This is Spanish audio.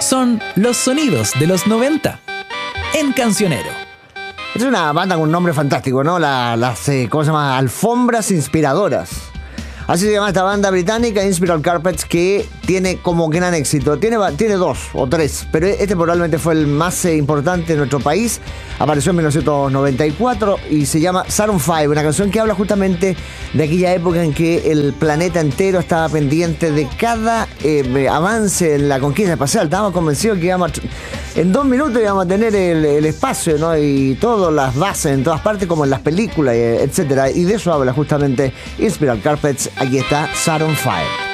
Son los sonidos de los 90 en Cancionero. Es una banda con un nombre fantástico, ¿no? ¿Cómo se llama? Alfombras inspiradoras. Así se llama esta banda británica, Inspiral Carpets, que tiene como gran éxito. Tiene 2 o 3, pero este probablemente fue el más importante en nuestro país. Apareció en 1994 y se llama Saturn V, una canción que habla justamente de aquella época en que el planeta entero estaba pendiente de cada avance en la conquista espacial. Estábamos convencidos que en 2 minutos íbamos a tener el espacio, ¿no? Y todas las bases en todas partes, como en las películas, etcétera. Y de eso habla justamente Inspiral Carpets. Aquí está Saturn V.